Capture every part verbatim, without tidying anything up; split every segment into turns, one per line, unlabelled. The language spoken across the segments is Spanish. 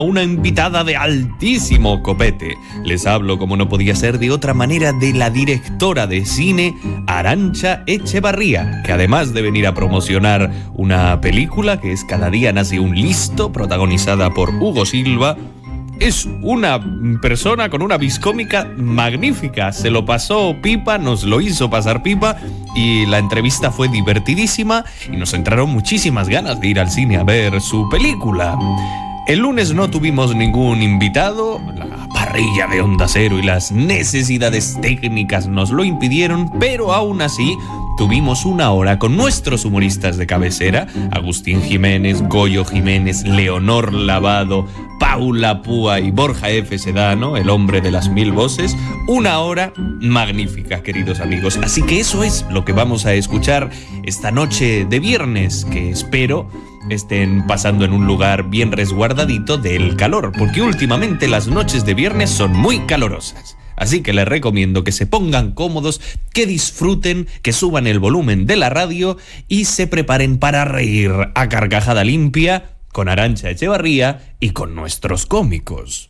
Una invitada de altísimo copete. Les hablo, como no podía ser de otra manera, de la directora de cine Arantxa Echevarría, que además de venir a promocionar una película que es Cada día nace un listo, protagonizada por Hugo Silva, es una persona con una viscómica magnífica. Se lo pasó pipa, nos lo hizo pasar pipa, y la entrevista fue divertidísima y nos entraron muchísimas ganas de ir al cine a ver su película. El lunes no tuvimos ningún invitado, la parrilla de Onda Cero y las necesidades técnicas nos lo impidieron, pero aún así tuvimos una hora con nuestros humoristas de cabecera, Agustín Jiménez, Goyo Jiménez, Leonor Lavado, Paula Púa y Borja F. Sedano, el hombre de las mil voces. Una hora magnífica, queridos amigos. Así que eso es lo que vamos a escuchar esta noche de viernes, que espero estén pasando en un lugar bien resguardadito del calor, porque últimamente las noches de viernes son muy calorosas. Así que les recomiendo que se pongan cómodos, que disfruten, que suban el volumen de la radio y se preparen para reír a carcajada limpia con Arantxa Echevarría y con nuestros cómicos.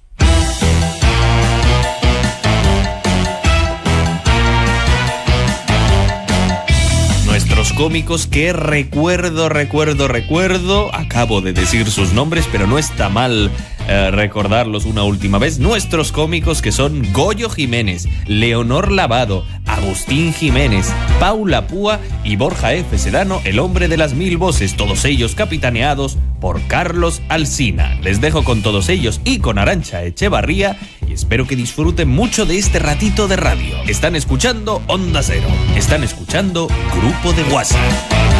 Nuestros cómicos que recuerdo, recuerdo, recuerdo, acabo de decir sus nombres, pero no está mal eh, recordarlos una última vez. Nuestros cómicos que son Goyo Jiménez, Leonor Lavado, Agustín Jiménez, Paula Púa y Borja F. Sedano, el hombre de las mil voces, todos ellos capitaneados por Carlos Alsina. Les dejo con todos ellos y con Arantxa Echevarría y espero que disfruten mucho de este ratito de radio. Están escuchando Onda Cero, están escuchando Grupo de WhatsApp.